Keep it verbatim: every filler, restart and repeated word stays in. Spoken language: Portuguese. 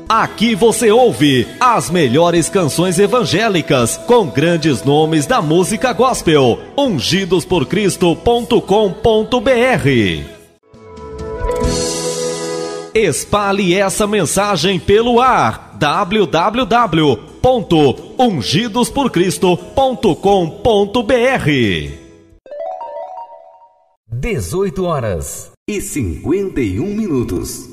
Aqui você ouve as melhores canções evangélicas com grandes nomes da música gospel. ungidos por cristo ponto com ponto b r. Espalhe essa mensagem pelo ar. w w w ponto ungidos por cristo ponto com ponto b r. dezoito horas e cinquenta e um minutos.